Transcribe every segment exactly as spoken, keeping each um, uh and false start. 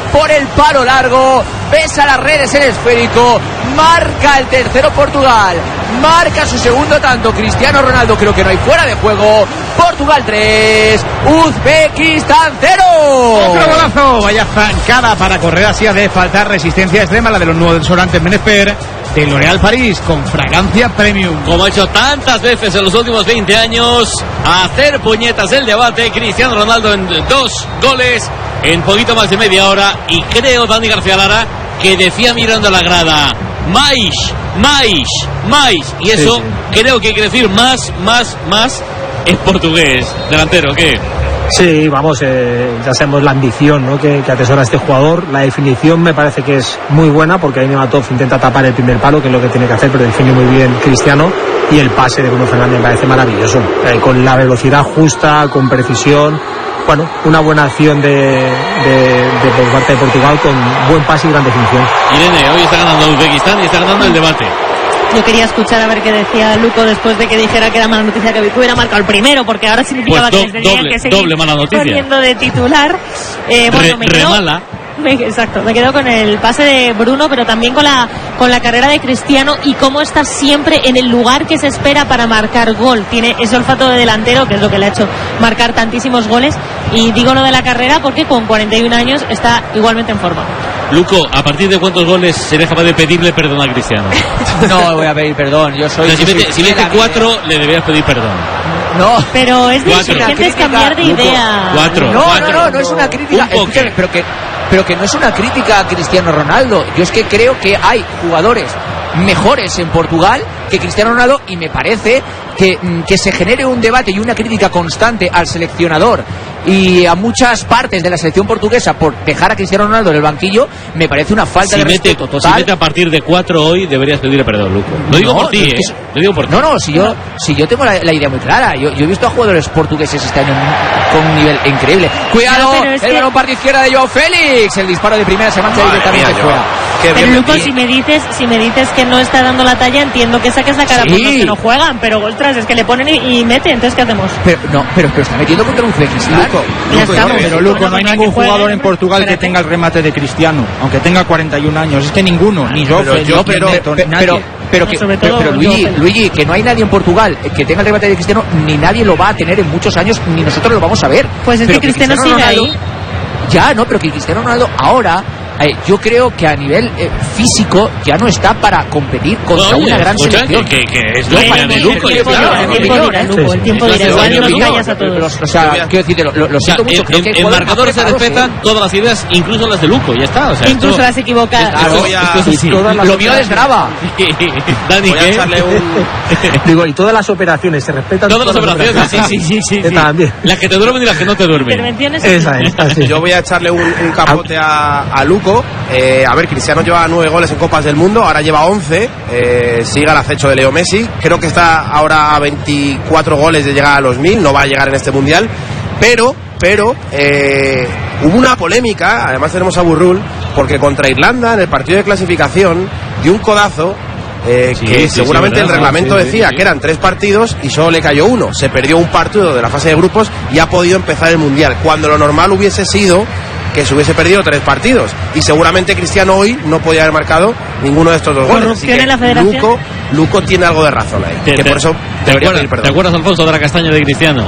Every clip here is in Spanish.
por el palo largo, besa las redes el esférico, marca el tercero Portugal, marca su segundo tanto Cristiano Ronaldo, creo que no hay fuera de juego. Portugal tres, Uzbekistán cero. Otro golazo, vaya zancada para correr, así hace falta resistencia extrema, la de los nuevos solantes Menezper de L'Oréal París, con fragancia premium. Como ha hecho tantas veces en los últimos veinte años, a hacer puñetas el debate, Cristiano Ronaldo en dos goles en poquito más de media hora, y creo, Dani García Lara, que decía mirando a la grada, mais, mais, mais, y eso sí, sí. Creo que quiere decir más, más, más, es portugués, delantero, ¿qué? Sí, vamos, eh, ya sabemos la ambición, ¿no?, que, que atesora este jugador. La definición me parece que es muy buena, porque ahí Nematov intenta tapar el primer palo, que es lo que tiene que hacer, pero define muy bien Cristiano. Y el pase de Bruno Fernández me parece maravilloso, eh, con la velocidad justa, con precisión. Bueno, una buena acción de, de, de por parte de Portugal, con buen pase y gran definición. Irene, hoy está ganando Uzbekistán y está ganando el debate. Yo quería escuchar a ver qué decía Luco después de que dijera que era mala noticia que hubiera marcado el primero, porque ahora significaba pues do, que les tenían doble, que seguir doble mala noticia. Poniendo de titular. Eh, bueno, re, me quedo, re mala. Me, exacto, me quedo con el pase de Bruno, pero también con la con la carrera de Cristiano y cómo está siempre en el lugar que se espera para marcar gol. Tiene ese olfato de delantero, que es lo que le ha hecho marcar tantísimos goles. Y digo lo de la carrera porque con cuarenta y un años está igualmente en forma. Luco, ¿a partir de cuántos goles sería capaz de pedirle perdón a Cristiano? No voy a pedir perdón, yo soy... O sea, si, yo mete, soy si mete cuatro, le deberías pedir perdón. No, pero es de cuatro. es cambiar de Luco, idea. Cuatro. No, cuatro. no, no, no es una crítica. Escúchame, pero que, pero que no es una crítica a Cristiano Ronaldo. Yo es que creo que hay jugadores mejores en Portugal que Cristiano Ronaldo, y me parece que, que se genere un debate y una crítica constante al seleccionador y a muchas partes de la selección portuguesa por dejar a Cristiano Ronaldo en el banquillo, me parece una falta si de mete, respeto total. Si mete a partir de cuatro hoy, deberías pedirle perdón, Luco. Lo digo no, por ti, es ¿eh? Que, Lo digo por ti. No, no, si yo, si yo tengo la, la idea muy clara. Yo, yo he visto a jugadores portugueses este año con un nivel increíble. Cuidado, no, es el que... balón parte izquierda de Joao Félix. El disparo de primera se marcha directamente mía, fuera. Qué pero bien Luco, metido. si me dices si me dices que no está dando la talla, entiendo que saques la cara Sí. por los que no juegan, pero ostras, es que le ponen y, y mete, entonces ¿qué hacemos? Pero, no, pero, pero está metiendo contra un Uzbekistán. Luco, Ya Luco, estamos. Pero Luco, no hay ningún jugador en Portugal que Espérate. tenga el remate de Cristiano, aunque tenga cuarenta y un años. Es que ninguno, ni yo, Pero yo ni quiero- Neto, ni Pero, nadie. pero, pero, No, que, sobre pero, todo pero Luigi, Joao Félix. Luigi, que no hay nadie en Portugal que tenga el debate de Cristiano, ni nadie lo va a tener en muchos años, ni nosotros lo vamos a ver. Pues es Pero que Cristiano sigue Ronaldo, ahí. Ya, no, pero que Cristiano Ronaldo ahora, eh, yo creo que a nivel eh, físico ya no está para competir contra Oye, una gran escucha, selección. Que, que, que es No, la para idea de mí, Luco. el yo tiempo creo. dirá, El tiempo dirá, Luco, el tiempo Sí, dirá. sí, Igual sí, no sí, nos sí, callas a Pero, todos. o sea, quiero decirte, lo, lo, lo O sea, siento mucho, en, creo que en, hay en jugadores marcadores se más preparados, respetan todas las ideas, incluso las de Luco, ya está. O sea, Incluso esto, las equivocadas. esto- Voy a- esto es así. todas las Lo mío desgrava. Dani, Voy a ¿qué? echarle un... Digo, y todas las operaciones se respetan. Todas las operaciones, sí, sí, sí, sí, Que sí. también. Las que te duermen y las que no te duermen. Intervenciones. Esa es, así. Yo voy a echarle un, un capote a, a Luco. Eh, a ver, Cristiano lleva nueve goles en Copas del Mundo, ahora lleva once. Eh, sigue al acecho de Leo Messi. Creo que está ahora a veinticuatro goles de llegar a los mil. No va a llegar en este mundial. Pero, pero, eh, hubo una polémica. Además, tenemos a Burrul, porque contra Irlanda, en el partido de clasificación, dio un codazo. Eh, Sí, que sí, seguramente sí, el verdad, reglamento sí, sí, decía sí. que eran tres partidos y solo le cayó uno. Se perdió un partido de la fase de grupos y ha podido empezar el mundial, cuando lo normal hubiese sido que se hubiese perdido tres partidos, y seguramente Cristiano hoy no podía haber marcado ninguno de estos dos goles. Así Corrupción que en la federación. Luco, Luco tiene algo de razón ahí, Te- que te- por eso ¿Te debería acuerdas, pedir perdón. ¿Te acuerdas, Alfonso, de la castaña de Cristiano?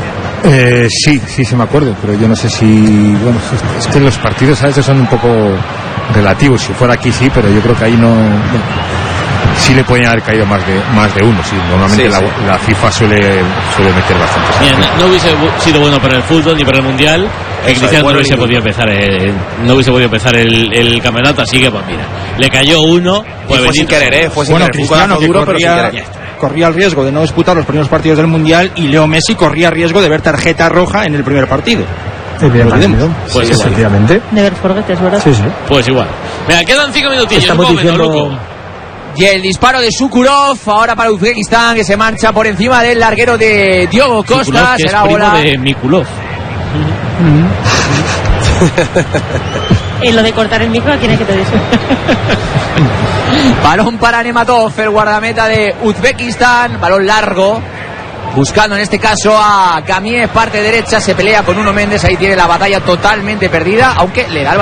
Eh, sí, sí, sí me acuerdo, pero yo no sé si, bueno, es, es que los partidos a veces son un poco relativos. Si fuera aquí sí, pero yo creo que ahí no, bueno, sí le pueden haber caído más de más de uno. Sí, normalmente Sí, la, sí. la FIFA suele suele meter bastantes. Mira, no, no hubiese bu- sido bueno para el fútbol ni para el mundial. El Eso, Cristiano bueno, no hubiese ninguno. podido empezar, eh, no hubiese podido empezar el, el campeonato, así que pues mira, le cayó uno, Y pues fue sin bendito. querer, ¿eh? Fue sin Bueno, querer. Fue un Cristiano, codazo que duro, pero sin corría, querer. corría el riesgo de no disputar los primeros partidos del Mundial, y Leo Messi corría riesgo de ver tarjeta roja en el primer partido. Bien, No olvidemos. partido. Pues Sí, igual. efectivamente. De ver forguetes, ¿verdad? Sí, sí. Pues igual. Venga, quedan cinco minutillos, Estamos un momento, diciendo- Luco. Y el disparo de Sukurov ahora para Uzbekistán, que se marcha por encima del larguero de Diogo Costa. Mikulov, que es Será primo bola. de Mikulov. En lo de cortar el micro, ¿a quién hay que te dice? Balón para Nematov, el guardameta de Uzbekistán. Balón largo, buscando en este caso a Kamiev, parte derecha. Se pelea con Uno Méndez, ahí tiene la batalla totalmente perdida, aunque le da el